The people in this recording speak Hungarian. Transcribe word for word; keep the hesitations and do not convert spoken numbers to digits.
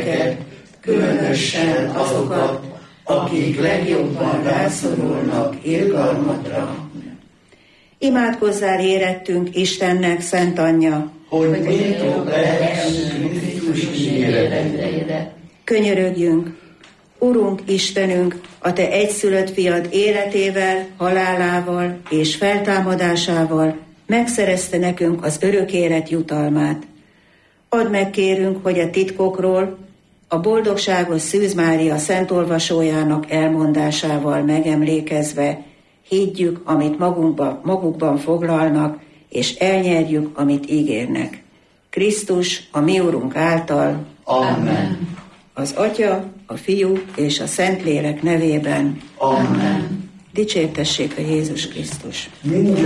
embereket, különösen azokat, akik legjobban rászorulnak irgalmadra. Imádkozzál érettünk Istennek, Szent Anyja, hogy méltók lehessünk Krisztus ígéreteire. Könyörögjünk, Urunk Istenünk, a Te egyszülött fiad életével, halálával és feltámadásával megszerezte nekünk az örök élet jutalmát. Add meg, kérünk, hogy a titkokról, a boldogságos Szűz Mária szentolvasójának elmondásával megemlékezve higgyük, amit magunkba, magukban foglalnak, és elnyerjük, amit ígérnek. Krisztus, a mi Urunk által. Amen. Az Atya, a Fiú és a Szentlélek nevében. Amen. Dicsértessék a Jézus Krisztus. Minden